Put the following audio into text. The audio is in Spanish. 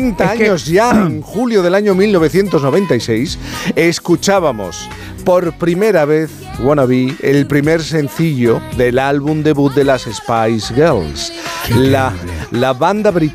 40 años ya, en julio del año 1996, escuchábamos por primera vez Wannabe, el primer sencillo del álbum debut de las Spice Girls. La banda británica